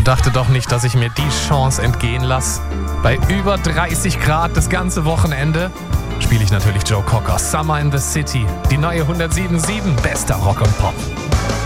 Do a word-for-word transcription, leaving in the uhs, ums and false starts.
dachte doch nicht, dass ich mir die Chance entgehen lasse. Bei über dreißig Grad das ganze Wochenende spiele ich natürlich Joe Cocker. Summer in the City, die neue hundertsieben Komma sieben, bester Rock und Pop.